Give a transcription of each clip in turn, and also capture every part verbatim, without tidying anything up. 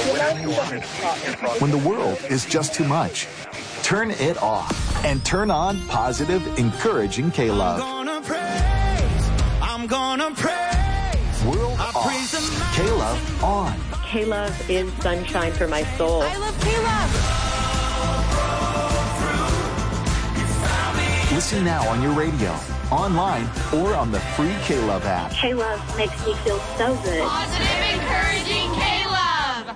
When the world is just too much, turn it off and turn on positive, encouraging K-Love. I'm gonna praise, I'm gonna praise. World off, K-Love on. K-Love is sunshine for my soul. I love K-Love. Listen now on your radio, online, or on the free K-Love app. K-Love makes me feel so good. Positive, encouraging K-Love.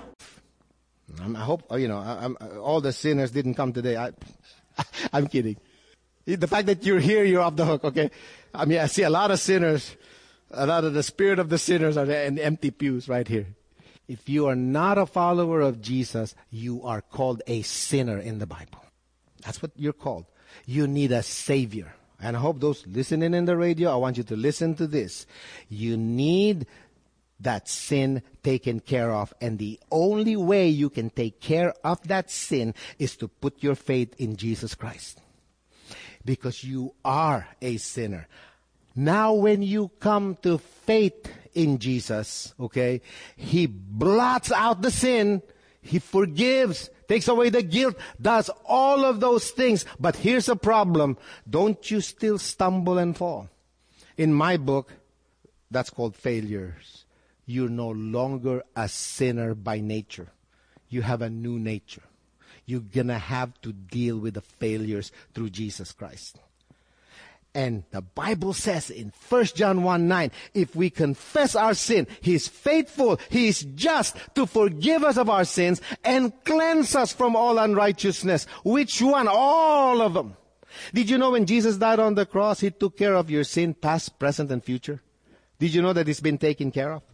I hope, you know, I, I'm, all the sinners didn't come today. I, I'm kidding. The fact that you're here, you're off the hook, okay? I mean, I see a lot of sinners, a lot of the spirit of the sinners are in empty pews right here. If you are not a follower of Jesus, you are called a sinner in the Bible. That's what you're called. You need a Savior. And I hope those listening in the radio, I want you to listen to this. You need that sin taken care of. And the only way you can take care of that sin is to put your faith in Jesus Christ. Because you are a sinner. Now when you come to faith in Jesus, okay, He blots out the sin, He forgives, takes away the guilt, does all of those things. But here's a problem. Don't you still stumble and fall? In my book, that's called failures. You're no longer a sinner by nature. You have a new nature. You're going to have to deal with the failures through Jesus Christ. And the Bible says in First John one nine, if we confess our sin, He is faithful, He is just to forgive us of our sins and cleanse us from all unrighteousness. Which one? All of them. Did you know when Jesus died on the cross, He took care of your sin, past, present, and future? Did you know that it's been taken care of?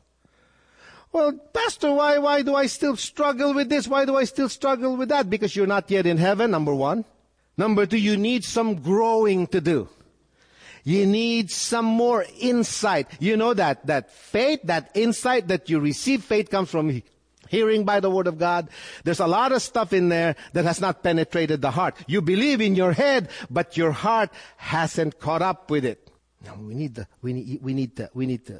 Well, Pastor, why, why do I still struggle with this? Why do I still struggle with that? Because you're not yet in heaven, number one. Number two, you need some growing to do. You need some more insight. You know that, that faith, that insight that you receive, faith comes from hearing by the Word of God. There's a lot of stuff in there that has not penetrated the heart. You believe in your head, but your heart hasn't caught up with it. Now we need the, we need, we need to, we need to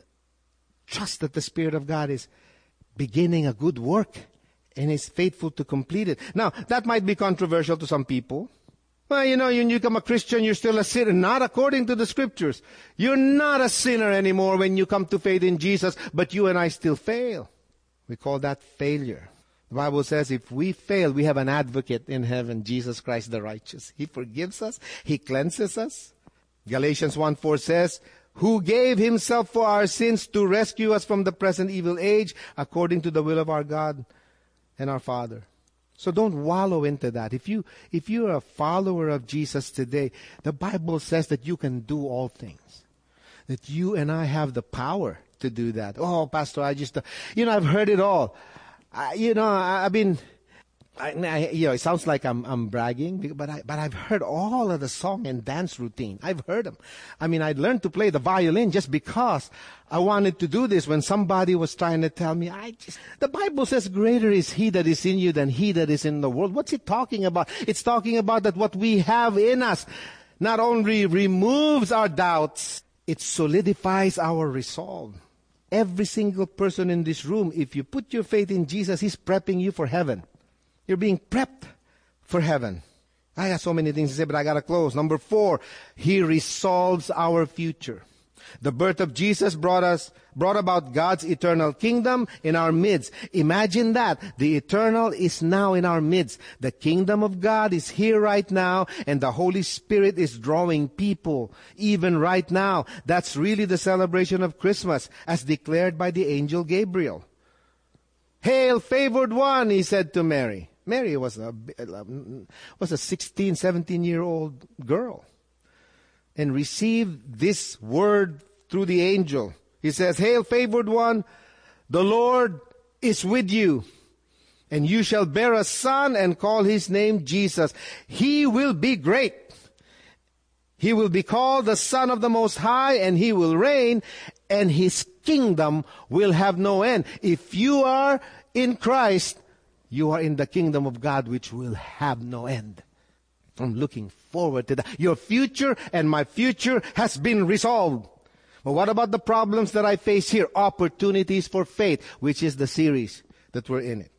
trust that the Spirit of God is beginning a good work and is faithful to complete it. Now, that might be controversial to some people. Well, you know, when you become a Christian, you're still a sinner. Not according to the Scriptures. You're not a sinner anymore when you come to faith in Jesus, but you and I still fail. We call that failure. The Bible says if we fail, we have an advocate in heaven, Jesus Christ the righteous. He forgives us. He cleanses us. Galatians one four says, who gave Himself for our sins to rescue us from the present evil age, according to the will of our God and our Father. So don't wallow into that. If you, if you're a follower of Jesus today, the Bible says that you can do all things. That you and I have the power to do that. Oh, Pastor, I just, uh, you know, I've heard it all. I, you know, I, I've been, I, I, you know, it sounds like I'm, I'm bragging, but I, but I've heard all of the song and dance routine. I've heard them. I mean, I learned to play the violin just because I wanted to do this when somebody was trying to tell me, I just, the Bible says greater is He that is in you than he that is in the world. What's it talking about? It's talking about that what we have in us not only removes our doubts, it solidifies our resolve. Every single person in this room, if you put your faith in Jesus, He's prepping you for heaven. You're being prepped for heaven. I got so many things to say, but I got to close. Number four, He resolves our future. The birth of Jesus brought us, brought about God's eternal kingdom in our midst. Imagine that. The eternal is now in our midst. The kingdom of God is here right now, and the Holy Spirit is drawing people even right now. That's really the celebration of Christmas, as declared by the angel Gabriel. Hail, favored one, He said to Mary. Mary was a, was a sixteen, seventeen-year-old girl and received this word through the angel. He says, hail, favored one, the Lord is with you, and you shall bear a son and call his name Jesus. He will be great. He will be called the Son of the Most High, and He will reign, and His kingdom will have no end. If you are in Christ, you are in the kingdom of God, which will have no end. I'm looking forward to that. Your future and my future has been resolved. But what about the problems that I face here? Opportunities for faith, which is the series that we're in it.